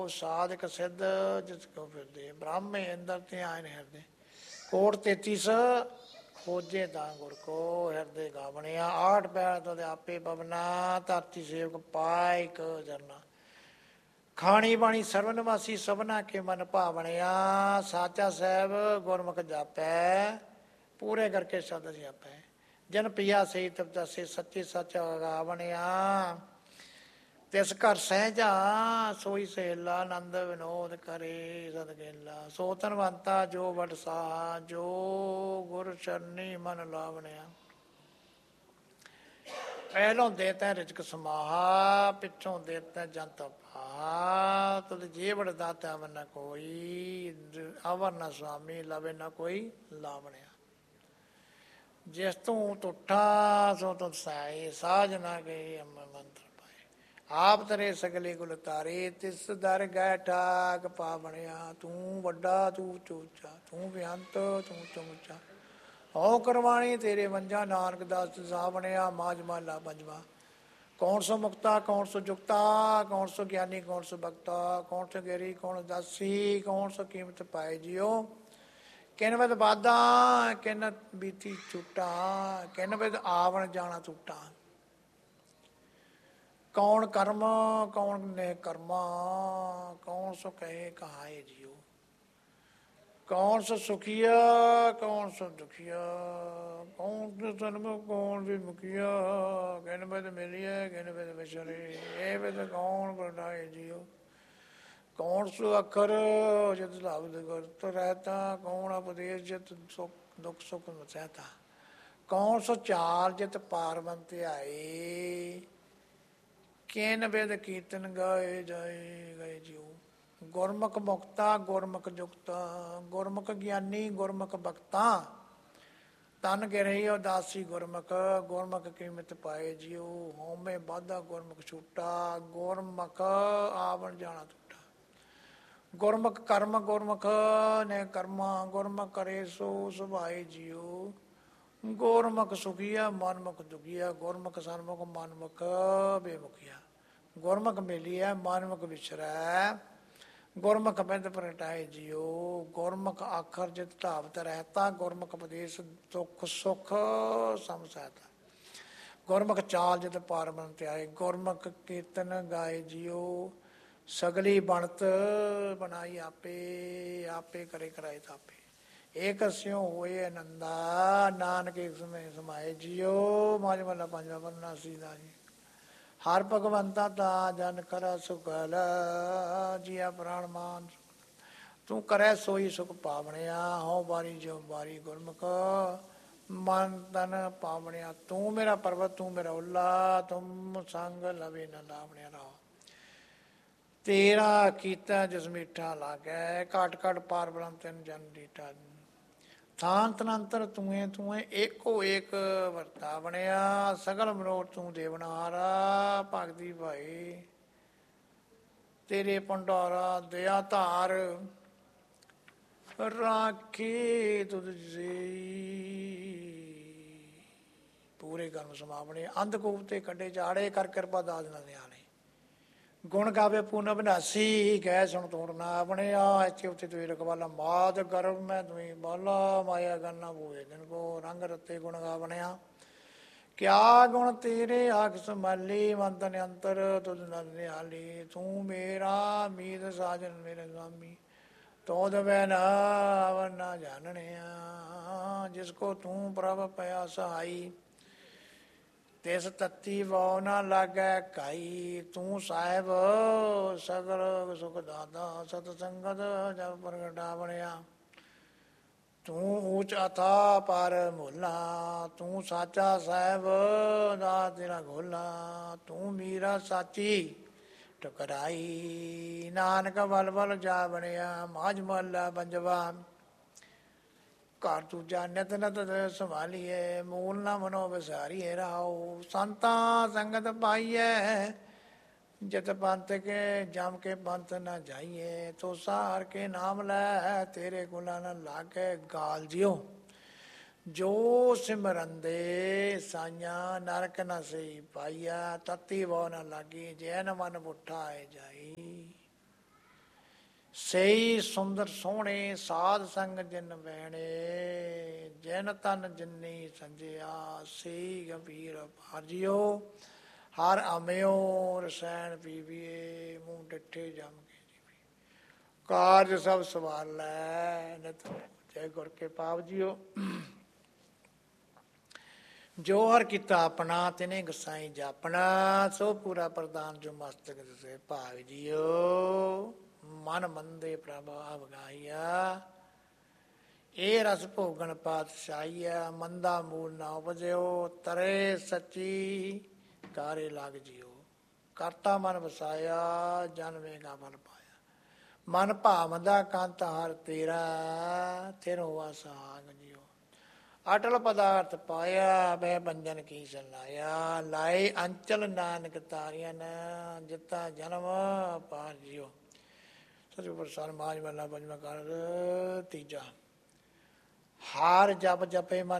ਸਾਧਕ ਸਿੱਧ ਜਿਸ ਕੋ ਫਿਰਦੇ ਬ੍ਰਾਹਮੇ ਇੰਦਰ ਤੇ ਆਇਨ ਹਿਰਦੇ ਕੋਟ 33 ਖੋਜੇ ਤਾਂ ਗੁਰ ਕੋ ਹਿਰਦੇ ਗਾਵਣਿਆ ਆਠ ਪੈਰ ਤਦ ਆਪੇ ਪਵਨਾ ਧਰਤੀ ਸੇਵਕ ਪਾਇਕ ਜਰਨਾ ਖਾਣੀ ਬਾਣੀ ਸਰਵਨ ਵਾਸੀ ਸਭਨਾ ਕੇ ਮਨ ਭਾਵਣਿਆ ਸਾਚਾ ਸਾਹਿਬ ਗੁਰਮੁਖ ਜਾਪੈ ਪੂਰੇ ਕਰਕੇ ਸ਼ਬਦ ਜਾਪੈ ਜਨ ਪਿਆ ਸਹੀ ਤਪਦਾਸੇ ਸੱਚੇ ਸੱਚਾ ਗਾਵਣਿਆ ਤਿਸ ਘਰ ਸਹਿਜਾ ਸੋਈ ਸਹੇਲਾ ਆਨੰਦ ਵਿਨੋਦ ਕਰੇ ਸਦਗੇਲਾ ਸੋ ਧਨਵੰਤਾ ਜੋ ਵਡਸਾ ਜੋ ਗੁਰ ਚਰਨੀ ਮਨ ਲਾਵਣਿਆ ਪਹਿਲੋਂ ਦੇਤਾ ਰਿਜਕ ਸਮਾਹਾ ਪਿੱਛੋਂ ਦੇਤਾ ਜੰਤ ਪਾ ਤੁਧ ਜੀਵੜ ਦਾਤਾ ਮਨ ਕੋਈ ਅਵਰ ਨਾ ਸੁਆਮੀ ਲਵੇ ਨਾ ਕੋਈ ਲਾਵਣਿਆ ਜਿਸ ਤੂੰ ਟੁੱਠਾ ਸੋ ਤੁਧ ਸਾਈ ਸਾਜ ਨਾ ਗਈ ਅਮਰ ਮੰਤਰ ਆਪ ਤਰੇ ਸਗਲੇ ਗੁਲ ਤਾਰੇ ਤਿਸ ਦਰ ਗੈ ਠਾਕ ਪਾਵਣਿਆ ਤੂੰ ਵੱਡਾ ਤੂੰ ਚੂਚਾ ਤੂੰ ਬੇਅੰਤ ਤੂੰ ਚਮੁਚਾ ਹਉ ਕਰਵਾਣੀ ਤੇਰੇ ਵੰਜਾ ਨਾਨਕ ਦਾਸ ਸਾਵਣਿਆ ਮਾਝ ਮਾਲਾ ਪੰਜਵਾ ਕੌਣ ਸੋ ਮੁਕਤਾ ਕੌਣ ਸੋ ਜੁਗਤਾ ਕੌਣ ਸੋ ਗਿਆਨੀ ਕੌਣ ਸੋ ਭਗਤਾ ਕੌਣ ਸੋ ਗੇਰੀ ਕੌਣ ਦਾਸੀ ਕੌਣ ਸੋ ਕੀਮਤ ਪਾਏ ਜਿਓ ਕਿਨ ਵਿਦ ਬਾਦਾ ਕਿਨ ਬੀਤੀ ਛੁੱਟਾ ਕਿਨ ਵਿਦ ਆਵਣ ਜਾਣਾ ਟੁੱਟਾ ਕੌਣ ਕਰਮ ਕੌਣ ਨੇ ਕਰਮਾ ਕੌਣ ਸੋ ਕਹੇ ਕਹਾਏ ਜਿਓ ਕੌਣ ਸੋ ਸੁਖੀਆ ਕੌਣ ਸੋ ਦੁਖੀਆ ਕੌਣ ਸੋ ਜਨਮ ਕੌਣ ਵੀ ਮੁਖੀਆ ਕਿਨ ਬਿਦ ਮਿਲਿਆ ਕਿਨ ਬਿਦ ਵਿਸਰੇ ਇਹ ਬਿਦ ਕੌਣ ਬਰਦਾਏ ਜਿਓ ਕੌਣ ਸੋ ਅਖਰ ਜਿਤ ਲਬਦ ਗੁਰਤ ਰਹਿਤਾ ਕੌਣ ਉਪਦੇਸ਼ ਜਿਤ ਸੁਖ ਦੁਖ ਸੁਖ ਸਹਿਤਾ ਕੌਣ ਸੋ ਚਾਲ ਜਿਤ ਪਾਰਵੰਤ ਆਏ ਕਿਨ ਬਿਦ ਕੀਰਤਨ ਗਾਏ ਜਾਏ ਗਏ ਜਿਉ ਗੁਰਮੁਖ ਮੁਕਤਾ ਗੁਰਮੁਖ ਜੁਗਤਾ ਗੁਰਮੁਖ ਗਿਆਨੀ ਗੁਰਮੁਖ ਭਗਤਾ ਤਨ ਗਿਰਹੀ ਉਦਾਸੀ ਗੁਰਮੁਖ ਗੁਰਮੁਖ ਕੀਮਤ ਪਾਏ ਜਿਉ ਹਉਮੈ ਬਾਧਾ ਗੁਰਮੁਖ ਛੂਟਾ ਗੁਰਮੁਖ ਆਵਣ ਜਾਣਾ ਟੁੱਟਾ ਗੁਰਮੁਖ ਕਰਮ ਗੁਰਮੁਖ ਨੇ ਕਰਮਾ ਗੁਰਮੁਖ ਕਰੇ ਸੋ ਸੁਭਾਏ ਜਿਉ ਗੁਰਮੁਖ ਸੁਖੀਆ ਮਨਮੁਖ ਦੁਖੀਆ ਗੁਰਮੁਖ ਸਨਮੁਖ ਮਨਮੁਖ ਬੇਮੁਖੀਆ ਗੁਰਮੁਖ ਮਿਲਿਆ ਮਨਮੁਖ ਵਿਸਰੈ ਗੁਰਮੁਖ ਬਿੰਦ ਪ੍ਰਗਟਾਏ ਜਿਉ ਗੁਰਮੁਖ ਆਖਰ ਜਿਤ ਧਾਵਤ ਰਹਿਤਾ ਗੁਰਮੁਖ ਉਪਦੇਸ਼ ਦੁਖ ਸੁਖ ਸਮਸਹਿਤਾ ਗੁਰਮੁਖ ਚਾਲ ਜਿਤ ਪਾਰਬਨ ਧਿਆਏ ਗੁਰਮੁਖ ਕੀਰਤਨ ਗਾਏ ਜਿਉ ਸਗਲੀ ਬਣਤ ਬਣਾਈ ਆਪੇ ਆਪੇ ਕਰੇ ਕਰਾਏ ਤਾਪੇ ਏਕ ਸਿਉ ਹੋਏ ਆਨੰਦਾ ਨਾਨਕ ਇੱਕ ਸਮੇ ਸਮਾਏ ਜਿਉ ਮਾਝ ਮਹਲਾ ਪੰਜਵਾ ਵਰਨਾਸੀ ਦਾ ਜੀ ਹਰ ਭਗਵੰਤਾ ਤਾ ਜਨ ਕਰ ਸੁਖਲ ਜੀਆ ਪ੍ਰਾਣ ਮਾਨ ਤੂੰ ਕਰੈ ਸੋਈ ਸੁਖ ਪਾਵਣਿਆ ਹਉ ਬਾਰੀ ਜੋ ਬਾਰੀ ਗੁਰਮੁਖ ਮਨ ਤਨ ਪਾਵਣਿਆ ਤੂੰ ਮੇਰਾ ਪਰਵਤ ਤੂੰ ਮੇਰਾ ਉੱਲਾ ਤੁਮ ਸੰਗ ਲਵੇ ਨ ਲਾਵਣਿਆ ਰਹਾ ਤੇਰਾ ਕੀਤਾ ਜਿਸ ਮਿੱਠਾ ਲਾਗੈ ਘਟ ਘਟ ਪਾਰ ਬ੍ਰਹਮ ਤੈਨ ਜਨ ਡੀਟਾ ਥਾਨ ਤਨੰਤਰ ਤੂਏ ਤੂਏ ਏਕੋ ਏਕ ਵਰਤਾ ਬਣਿਆ ਸਗਲ ਮਨੋਟ ਤੂੰ ਦੇਵਨਾਰਾ ਭਗਤੀ ਭਾਈ ਤੇਰੇ ਭੰਡਾਰਾ ਦਇਆ ਧਾਰ ਰਾਖੀ ਤੁਧ ਜੀ ਪੂਰੇ ਕਰਮ ਸਮਾਪਣੇ ਅੰਧਕੂਪ ਤੇ ਕੱਢੇ ਚਾੜੇ ਕਰ ਕਿਰਪਾ ਦਾਸ ਨਾ ਨਿਆਣੇ ਗੁਣ ਗਾਵੇ ਪੂਨ ਬਿਨਾਸੀ ਗੈ ਸੁਣ ਤੋੜਨਾ ਬਣਿਆ ਇੱਥੇ ਉੱਥੇ ਤੁਈ ਰਖਵਾਲਾ ਮਾਦ ਗਰਭ ਮੈਂ ਤੁਈ ਬਾਲਾ ਮਾਇਆ ਗੰਨਾ ਬੋਏ ਦਿਨ ਕੋ ਰੰਗ ਰਤੇ ਗੁਣ ਗਾ ਬਣਿਆ ਕਿਆ ਗੁਣ ਤੇਰੇ ਆਖ ਸੰਭਾਲੀ ਮੰਤ ਨੇ ਅੰਤਰ ਤੁਧ ਨਰ ਨਿਹਾਲੀ ਤੂੰ ਮੇਰਾ ਮੀਤ ਸਾਜਨ ਮੇਰੇ ਸਵਾਮੀ ਤੋਦ ਵੈ ਨਾ ਅਵਰ ਨਾ ਜਾਣਣਿਆ ਜਿਸ ਕੋ ਤੂੰ ਪ੍ਰਭ ਪਿਆ ਸਹਾਈ ਤਿਸ ਤਤੀ ਵਾਉ ਨਾ ਲਾਗੈ ਕਾਈ ਤੂੰ ਸਾਹਿਬ ਸਗਲ ਸੁਖ ਦਾਤਾ ਸਤ ਸੰਗਤ ਜਬ ਪ੍ਰਗਟਾ ਬਣਿਆ ਤੂੰ ਊਚ ਅਥਾ ਪਰ ਮੁੱਲਾ ਤੂੰ ਸਾਚਾ ਸਾਹਿਬ ਦਾ ਤੇਰਾ ਗੋਲਾ ਤੂੰ ਮੀਰਾ ਸਾਚੀ ਟਕਰਾਈ ਨਾਨਕ ਬਲ ਬਲ ਜਾ ਬਣਿਆ ਮਾਝ ਮਹੱਲਾ ਪੰਜਵਾ ਘਰ ਦੂਜਾ ਨਿਤ ਨਿਤ ਸੰਭਾਲੀਏ ਮੂਲ ਨਾ ਮਨੋ ਵਿਸਾਰੀਏ ਰਾਓ ਸੰਤਾ ਸੰਗਤ ਪਾਈਏ ਜਿਤ ਪੰਥ ਕੇ ਜਮ ਕੇ ਪੰਥ ਨਾ ਜਾਈਏ ਤੋ ਸਾਰ ਕੇ ਨਾਮ ਲੈ ਤੇਰੇ ਗੁਣਾ ਨਾ ਲਾਗੇ ਗਾਲ ਜਿਉ ਜੋ ਸਿਮਰੰਦੇ ਸਾਈਆਂ ਨਰਕ ਨਾ ਸਹੀ ਪਾਈਆ ਤਤੀ ਵੋ ਨਾ ਲਾਗੀ ਜੈਨ ਮਨ ਪੁੱਠਾ ਆਏ ਜਾਈ ਸਈ ਸੁੰਦਰ ਸੋਹਣੇ ਸਾਧ ਸੰਗ ਜਿਨ ਬਹਿਣੇ ਜਿਨ ਤਨ ਜਿਨੀ ਸੰਜਿਆ ਸਈ ਗੰਭੀਰ ਭਾਜਿਓ ਹਰ ਅਮਿਓ ਰਸੈਣ ਪੀਵੀਏ ਮੂੰਹ ਡਿੱਠੇ ਜਮ ਕੇ ਜੀਵੀ ਕਾਰਜ ਸਭ ਸਵਾਲੈ ਨਿਤ ਜੈ ਗੁਰ ਕੇ ਪਾਵ ਜੀਓ। ਜੋ ਹਰ ਕੀਤਾ ਆਪਣਾ ਤਿਨੇ ਗਸਾਈ ਜਾਪਣਾ ਸੋ ਪੂਰਾ ਪ੍ਰਦਾਨ ਜੋ ਮਸਤਕ ਦਿਸੇ ਭਾਗ ਜੀਓ। ਮਨ ਮੰਦੇ ਪ੍ਰਭਾਵ ਗਾਈਆ ਇਹ ਰਸ ਭੋਗਣ ਪਾਤਸ਼ਾਹੀਆ ਮੰਦਾ ਮੂਲ ਨਾ ਉਪਜਿਓ ਤਰੇ ਸੱਚੀ ਕਾਰੇ ਲੱਗ ਜਿਓ। ਕਰਤਾ ਮਨ ਵਸਾਇਆ ਜਨਮੇਗਾ ਫਲ ਪਾਇਆ ਮਨ ਭਾਵਦਾ ਕੰਤ ਹਰ ਤੇਰਾ ਥਿਰ ਹੋਆ ਸਾਗ ਜਿਓ। ਅਟਲ ਪਦਾਰਥ ਪਾਇਆ ਬੈ ਬੰਜਨ ਕੀ ਸਲਾਇਆ ਲਾਏ ਅੰਚਲ ਨਾਨਕ ਤਾਰੀਆਂ ਜਿੱਤਾ ਜਨਮ ਪਾਰ ਜਿਓ। ਸਤਿਗੁਰ ਪ੍ਰਸਾਦ ਮਾਝ ਮਹਲਾ ਪੰਜਵਾਂ ਘਰ ਤੀਜਾ। ਹਾਰ ਜਪ ਜਪੇ ਮਨ